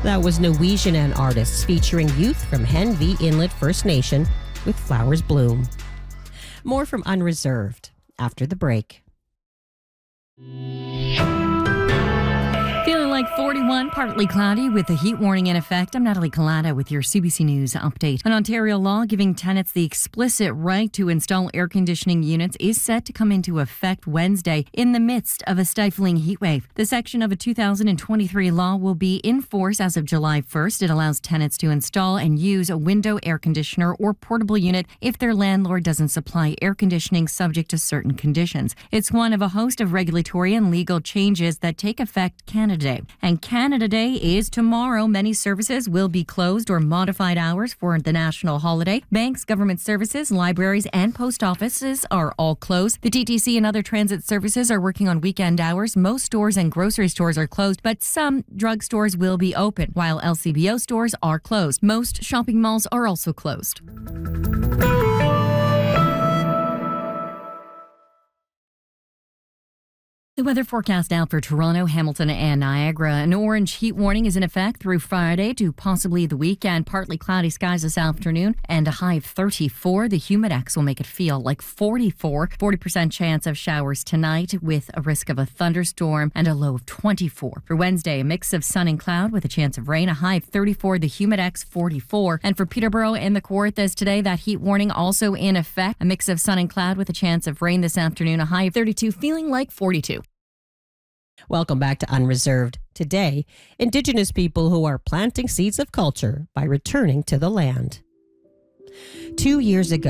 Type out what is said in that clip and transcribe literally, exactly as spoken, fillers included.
That was Nowesianan artists featuring youth from Henvey Inlet First Nation with Flowers Bloom. More from Unreserved after the break. Feeling like forty-one, partly cloudy with a heat warning in effect. I'm Natalie Collada with your C B C News update. An Ontario law giving tenants the explicit right to install air conditioning units is set to come into effect Wednesday in the midst of a stifling heat wave. The section of a two thousand twenty-three law will be in force as of July first. It allows tenants to install and use a window air conditioner or portable unit if their landlord doesn't supply air conditioning subject to certain conditions. It's one of a host of regulatory and legal changes that take effect Canada Day. And Canada Day is tomorrow. Many services will be closed or modified hours for the national holiday. Banks, government services, libraries, and post offices are all closed. The T T C and other transit services are working on weekend hours. Most stores and grocery stores are closed, but some drugstores will be open, while L C B O stores are closed. Most shopping malls are also closed. The weather forecast out for Toronto, Hamilton, and Niagara. An orange heat warning is in effect through Friday to possibly the weekend. Partly cloudy skies this afternoon and a high of thirty-four. The humidex will make it feel like forty-four. forty percent chance of showers tonight with a risk of a thunderstorm and a low of twenty-four. For Wednesday, a mix of sun and cloud with a chance of rain. A high of thirty-four. The humidex forty-four. And for Peterborough and the Kawarthas today, that heat warning also in effect. A mix of sun and cloud with a chance of rain this afternoon. A high of thirty-two, feeling like forty-two. Welcome back to Unreserved. Today, Indigenous people who are planting seeds of culture by returning to the land. Two years ago,